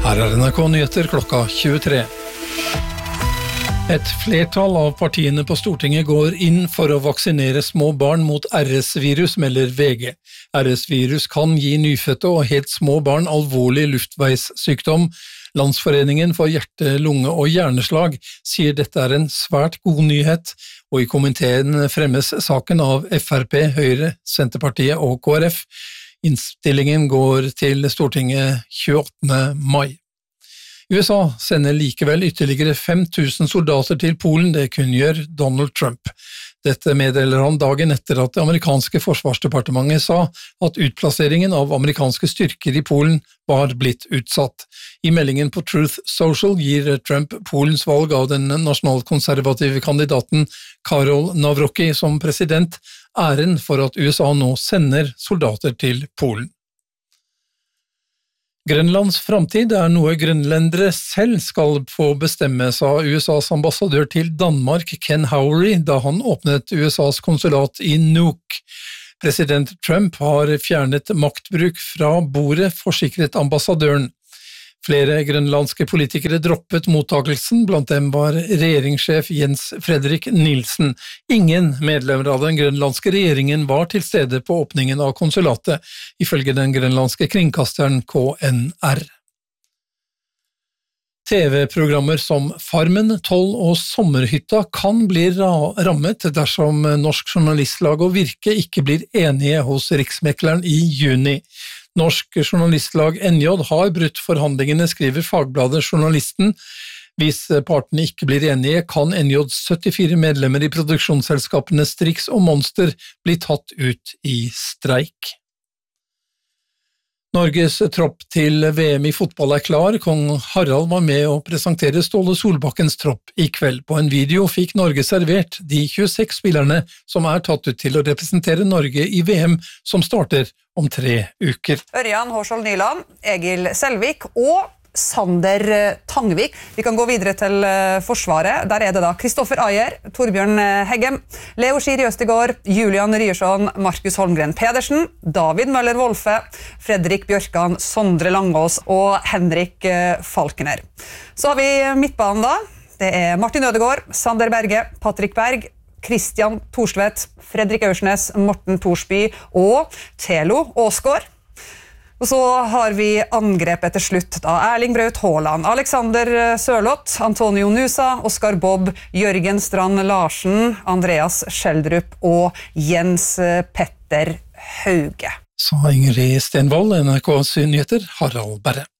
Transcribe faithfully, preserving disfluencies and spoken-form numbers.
Her er N R K Nyheter klokka tjuetre. Et flertall av partiene på Stortinget går inn for å vaksinere små barn mot R S-virus, melder V G. R S-virus kan gi nyfødte og helt små barn alvorlig luftveissykdom. Landsforeningen for hjerte-, lunge- og hjerneslag sier dette er en svært god nyhet, og i komiteen fremmes saken av F R P, Høyre, Senterpartiet og K R F. Innstillingen går til Stortinget tjueåttende mai. U S A sender likevel ytterligere fem tusen soldater til Polen, det kunngjør Donald Trump. Dette meddeler han dagen etter at det amerikanske forsvarsdepartementet sa at utplasseringen av amerikanske styrker i Polen var blitt utsatt. I meldingen på Truth Social gir Trump Polens valg av den nasjonalkonservative kandidaten Karol Nawrocki som president æren for at U S A nå sender soldater til Polen. Grønlands framtid er noe grønlendere selv skal få bestemme, sa U S A's ambassadør til Danmark, Ken Howry, da han åpnet U S A's konsulat i Nuuk. President Trump har fjernet maktbruk fra bordet, forsikret ambassadøren. Flere grønlandske politikere droppet mottakelsen, blant dem var regjeringssjef Jens Fredrik Nielsen. Ingen medlemmer av den grønlandske regjeringen var til stede på åpningen av konsulatet, ifølge den grønlandske kringkasteren K N R. T V-programmer som Farmen, Toll og Sommerhytta kan bli rammet dersom Norsk Journalistlag og Virke ikke blir enige hos Riksmekleren i juni. Norsk Journalistlag N J har brutt forhandlingene, skriver fagbladet Journalisten. Hvis partene ikke blir enige, kan N Js syttifire medlemmer i produksjonsselskapene Strix og Monster bli tatt ut i streik. Norges tropp til V M i fotball er klar. Kong Harald var med å presentere Ståle Solbakkens tropp i kveld. På en video fikk Norge servert de tjueseks spillerne som er tatt ut til å representere Norge i V M, som starter om tre uker. Ørjan Hårskjold Nyland, Egil Selvik og Sander Tangvik. Vi kan gå videre til Forsvaret. Der er det da Kristoffer Ayer, Torbjørn Heggem, Leo Skiri Østegård, Julian Ryerson, Markus Holmgren Pedersen, David Møller Wolfe, Fredrik Bjørkan, Sondre Langås og Henrik Falkener. Så har vi midtbanen da. Det er Martin Ødegaard, Sander Berge, Patrick Berg, Christian Thorsvedt, Fredrik Aursnes, Morten Thorsby og Thelo Åsgaard. Og så har vi angrepet til slutt da. Erling Braut Haaland, Alexander Sørloth, Antonio Nusa, Oskar Bobb, Jørgen Strand Larsen, Andreas Schjelderup og Jens Petter Hauge. Sa Ingrid Stenvold, N R K's nyheter, Harald Berre.